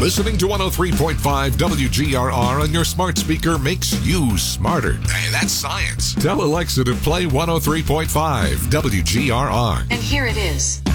Listening to 103.5 WGRR on your smart speaker makes you smarter. Hey, that's science. Tell Alexa to play 103.5 WGRR. And here it is.